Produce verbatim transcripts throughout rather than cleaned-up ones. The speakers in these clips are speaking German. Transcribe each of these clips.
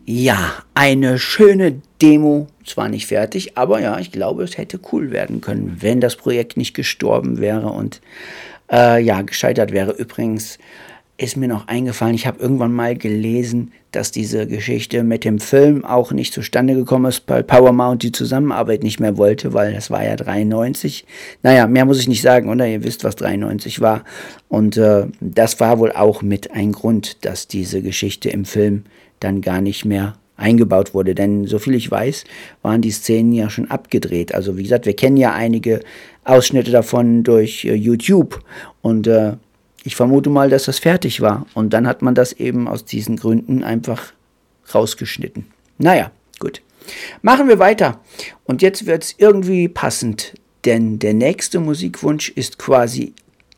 Ja, eine schöne Demo, zwar nicht fertig, aber ja, ich glaube, es hätte cool werden können, wenn das Projekt nicht gestorben wäre und äh, ja, gescheitert wäre. Übrigens ist mir noch eingefallen, ich habe irgendwann mal gelesen, dass diese Geschichte mit dem Film auch nicht zustande gekommen ist, weil Paramount die Zusammenarbeit nicht mehr wollte, weil das war ja dreiundneunzig. Naja, mehr muss ich nicht sagen, oder? Ihr wisst, was dreiundneunzig war. Und äh, das war wohl auch mit ein Grund, dass diese Geschichte im Film dann gar nicht mehr eingebaut wurde. Denn soviel ich weiß, waren die Szenen ja schon abgedreht. Also wie gesagt, wir kennen ja einige Ausschnitte davon durch äh, YouTube. Und äh, ich vermute mal, dass das fertig war. Und dann hat man das eben aus diesen Gründen einfach rausgeschnitten. Naja, gut. Machen wir weiter. Und jetzt wird es irgendwie passend. Denn der nächste Musikwunsch ist quasi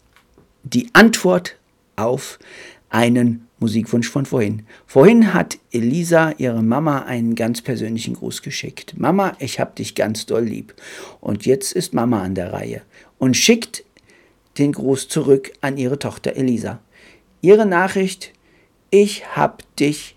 die Antwort auf einen Musikwunsch von vorhin. Vorhin hat Elisa ihrer Mama einen ganz persönlichen Gruß geschickt. Mama, ich hab dich ganz doll lieb. Und jetzt ist Mama an der Reihe und schickt den Gruß zurück an ihre Tochter Elisa. Ihre Nachricht: Ich hab dich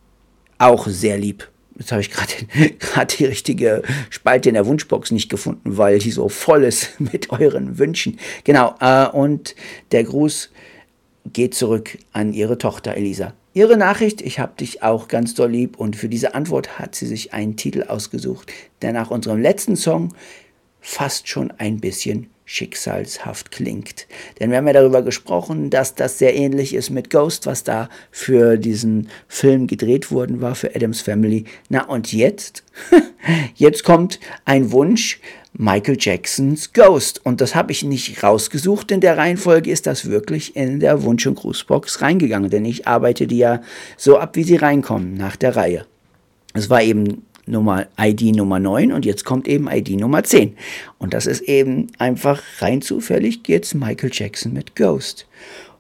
auch sehr lieb. Jetzt habe ich gerade die richtige Spalte in der Wunschbox nicht gefunden, weil die so voll ist mit euren Wünschen. Genau, äh, und der Gruß geht zurück an ihre Tochter Elisa. Ihre Nachricht: Ich hab dich auch ganz doll lieb. Und für diese Antwort hat sie sich einen Titel ausgesucht, der nach unserem letzten Song fast schon ein bisschen schicksalshaft klingt. Denn wir haben ja darüber gesprochen, dass das sehr ähnlich ist mit Ghost, was da für diesen Film gedreht worden war, für Addams Family. Na und jetzt? Jetzt kommt ein Wunsch, Michael Jacksons Ghost. Und das habe ich nicht rausgesucht, in der Reihenfolge ist das wirklich in der Wunsch- und Grußbox reingegangen, denn ich arbeite die ja so ab, wie sie reinkommen, nach der Reihe. Es war eben Nummer I D Nummer neun und jetzt kommt eben I D Nummer zehn. Und das ist eben einfach rein zufällig geht's Michael Jackson mit Ghost.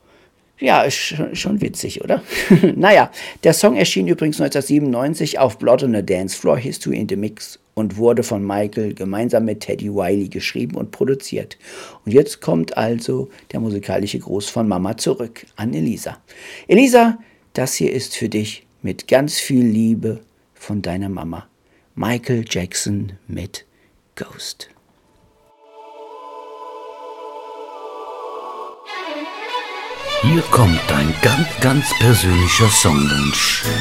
Ja, ist schon, schon witzig, oder? Naja, der Song erschien übrigens neunzehnhundertsiebenundneunzig auf Blood on the Dance Floor, History in the Mix und wurde von Michael gemeinsam mit Teddy Riley geschrieben und produziert. Und jetzt kommt also der musikalische Gruß von Mama zurück an Elisa. Elisa, das hier ist für dich mit ganz viel Liebe von deiner Mama. Michael Jackson mit Ghost. Hier kommt dein ganz, ganz persönlicher Songwunsch.